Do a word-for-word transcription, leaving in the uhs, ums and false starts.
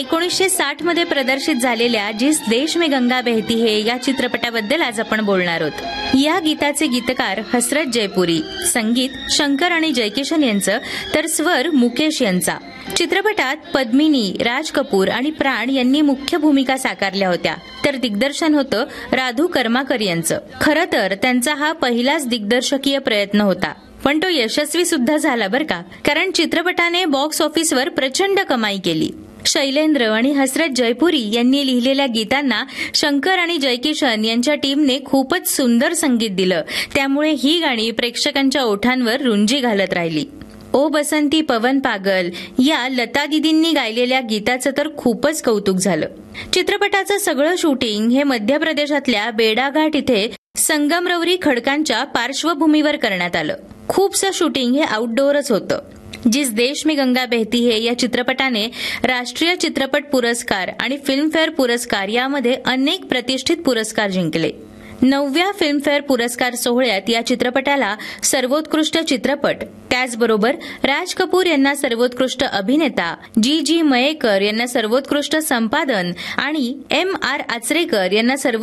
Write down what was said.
एकोणीसशे साठ मध्ये प्रदर्शित झालेल्या जिस देश में गंगा बहती है या चित्रपटाबद्दल आज आपण बोलणार आहोत। या गीताचे गीतकार हसरत जयपुरी, संगीत शंकर आणि जयकिशन यांचं, तर स्वर मुकेश यांचा। चित्रपटात पद्मिनी, राज कपूर आणि प्राण यांनी मुख्य भूमिका साकारल्या होत्या, तर दिग्दर्शन होतं राधू कर्माकर यांचं। खरं तर त्यांचा हा पहिलाच दिग्दर्शकीय प्रयत्न होता, पण तो यशस्वी सुद्धा झाला बरं का, कारण चित्रपटाने बॉक्स ऑफिसवर प्रचंड कमाई केली। शैलेंद्र आणि हसरत जयपुरी यांनी लिहिलेल्या गीतांना शंकर आणि जयकिशन यांच्या टीमने खूपच सुंदर संगीत दिलं, त्यामुळे ही गाणी प्रेक्षकांच्या ओठांवर रुंजी घालत राहिली। ओ बसंती पवन पागल या लता दीदींनी गायलेल्या गीताचं तर खूपच कौतुक झालं। चित्रपटाचं सगळं शूटिंग हे मध्य प्रदेशातल्या बेडाघाट इथे संगमरवरी खडकांच्या पार्श्वभूमीवर करण्यात आलं। खूपसं शूटिंग हे आउटडोअरच होतं। जिस देश में गंगा बहती है या चित्रपटाने राष्ट्रीय चित्रपट पुरस्कार आणि फिल्मफेअर पुरस्कार यामध्ये अनेक प्रतिष्ठित पुरस्कार जिंकले। नवव्या फिल्मफेअर पुरस्कार सोहळ्यात या चित्रपटाला सर्वोत्कृष्ट चित्रपट, त्याचबरोबर राज कपूर यांना सर्वोत्कृष्ट अभिनेता, जी जी मयेकर यांना सर्वोत्कृष्ट संपादन आणि एम आर आचरेकर यांना सर्व